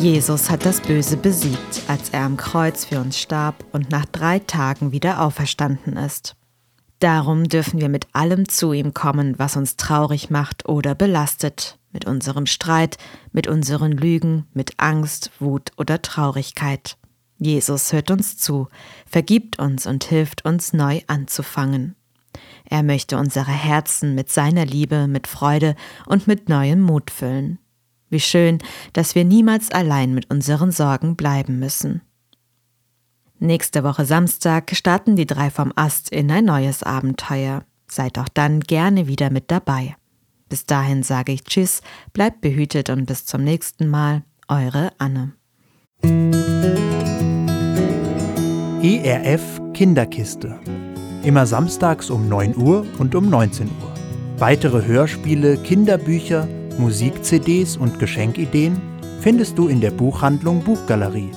Jesus hat das Böse besiegt, als er am Kreuz für uns starb und nach 3 Tagen wieder auferstanden ist. Darum dürfen wir mit allem zu ihm kommen, was uns traurig macht oder belastet, mit unserem Streit, mit unseren Lügen, mit Angst, Wut oder Traurigkeit. Jesus hört uns zu, vergibt uns und hilft uns, neu anzufangen. Er möchte unsere Herzen mit seiner Liebe, mit Freude und mit neuem Mut füllen. Wie schön, dass wir niemals allein mit unseren Sorgen bleiben müssen. Nächste Woche Samstag starten die 3 vom Ast in ein neues Abenteuer. Seid auch dann gerne wieder mit dabei. Bis dahin sage ich Tschüss, bleibt behütet und bis zum nächsten Mal. Eure Anne. ERF Kinderkiste. Immer samstags um 9 Uhr und um 19 Uhr. Weitere Hörspiele, Kinderbücher, Musik-CDs und Geschenkideen findest du in der Buchhandlung Buchgalerie